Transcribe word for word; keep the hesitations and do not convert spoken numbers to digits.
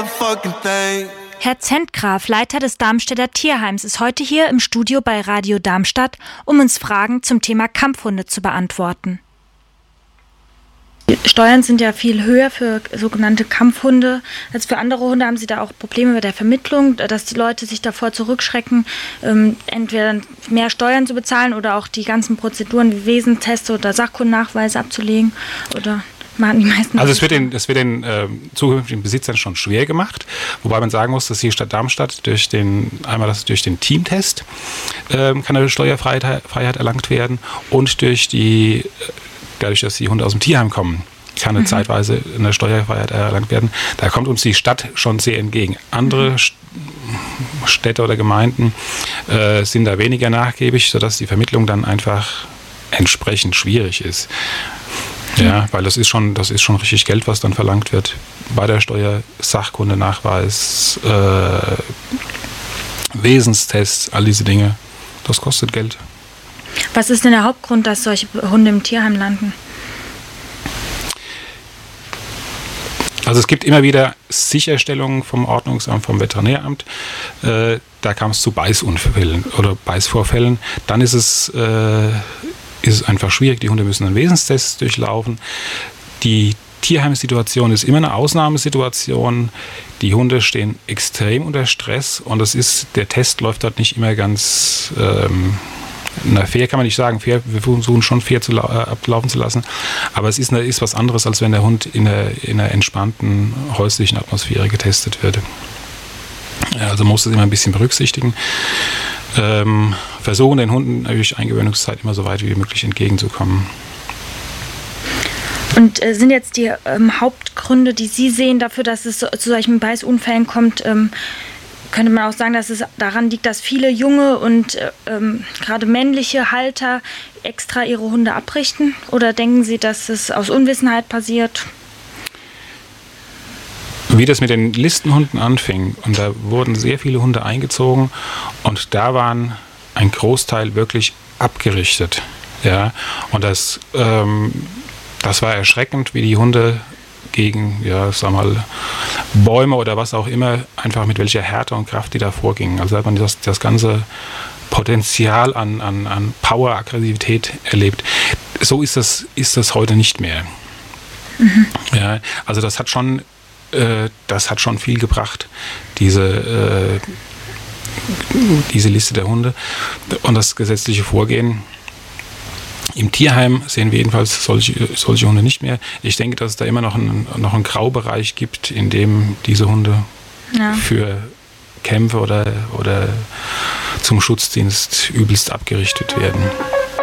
fucking thing. Herr Zentgraf, Leiter des Darmstädter Tierheims, ist heute hier im Studio bei Radio Darmstadt, um uns Fragen zum Thema Kampfhunde zu beantworten. Die Steuern sind ja viel höher für sogenannte Kampfhunde als für andere Hunde. Haben Sie da auch Probleme mit der Vermittlung, dass die Leute sich davor zurückschrecken, ähm, entweder mehr Steuern zu bezahlen oder auch die ganzen Prozeduren wie Wesenstests oder Sachkundennachweise abzulegen? Oder machen die meisten? Also es wird den, es wird den äh, zukünftigen Besitzern schon schwer gemacht, wobei man sagen muss, dass die Stadt Darmstadt durch den einmal das durch den Teamtest äh, kann eine Steuerfreiheit Freiheit erlangt werden und durch die dadurch, dass die Hunde aus dem Tierheim kommen, kann eine mhm. zeitweise eine Steuerfreiheit erlangt werden. Da kommt uns die Stadt schon sehr entgegen. Andere mhm. Städte oder Gemeinden äh, sind da weniger nachgiebig, sodass die Vermittlung dann einfach entsprechend schwierig ist. Mhm. Ja, weil das ist schon, das ist schon richtig Geld, was dann verlangt wird bei der Steuer, Sachkundenachweis, äh, Wesenstests, all diese Dinge. Das kostet Geld. Was ist denn der Hauptgrund, dass solche Hunde im Tierheim landen? Also es gibt immer wieder Sicherstellungen vom Ordnungsamt, vom Veterinäramt. Äh, da kam es zu Beißunfällen oder Beißvorfällen. Dann ist es, äh, ist es einfach schwierig. Die Hunde müssen einen Wesenstest durchlaufen. Die Tierheimsituation ist immer eine Ausnahmesituation. Die Hunde stehen extrem unter Stress und das ist, der Test läuft dort nicht immer ganz ähm, na, fair kann man nicht sagen, fair, wir versuchen schon fair zu, äh, ablaufen zu lassen, aber es ist, eine, ist was anderes, als wenn der Hund in einer, in einer entspannten häuslichen Atmosphäre getestet wird. Ja, also muss das immer ein bisschen berücksichtigen. Ähm, versuchen den Hunden natürlich Eingewöhnungszeit immer so weit wie möglich entgegenzukommen. Und äh, sind jetzt die ähm, Hauptgründe, die Sie sehen dafür, dass es so, zu solchen Beißunfällen kommt, ähm, könnte man auch sagen, dass es daran liegt, dass viele junge und ähm, gerade männliche Halter extra ihre Hunde abrichten? Oder denken Sie, dass es aus Unwissenheit passiert? Wie das mit den Listenhunden anfing, und da wurden sehr viele Hunde eingezogen und da waren ein Großteil wirklich abgerichtet. Ja? Und das, ähm, das war erschreckend, wie die Hunde gegen, ja, sag mal, Bäume oder was auch immer, einfach mit welcher Härte und Kraft die da vorgingen. Also hat man das, das ganze Potenzial an, an, an Power, Aggressivität erlebt. So ist das, ist das heute nicht mehr. Mhm. Ja, also das hat schon, äh, das hat schon viel gebracht, diese, äh, diese Liste der Hunde und das gesetzliche Vorgehen. Im Tierheim sehen wir jedenfalls solche, solche Hunde nicht mehr. Ich denke, dass es da immer noch einen, noch einen Graubereich gibt, in dem diese Hunde ja. für Kämpfe oder, oder zum Schutzdienst übelst abgerichtet werden.